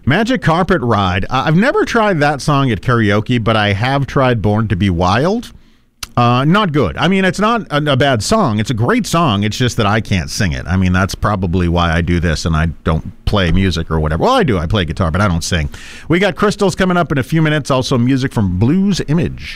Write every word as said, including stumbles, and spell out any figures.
Magic Carpet Ride. Uh, I've never tried that song at karaoke, but I have tried Born to Be Wild. Uh, not good. I mean, it's not a, a bad song. It's a great song. It's just that I can't sing it. I mean, that's probably why I do this and I don't play music or whatever. Well, I do. I play guitar, but I don't sing. We got Crystals coming up in a few minutes. Also music from Blues Image.